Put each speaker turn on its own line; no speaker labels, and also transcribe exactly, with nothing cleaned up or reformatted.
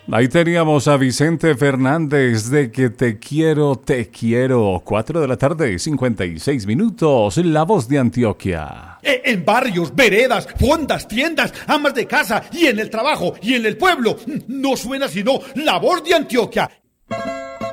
Ahí teníamos a Vicente Fernández de Que Te Quiero, Te Quiero. Cuatro de la tarde, cincuenta y seis minutos. La Voz de Antioquia.
En barrios, veredas, fondas, tiendas, amas de casa y en el trabajo y en el pueblo. No suena sino La Voz de Antioquia.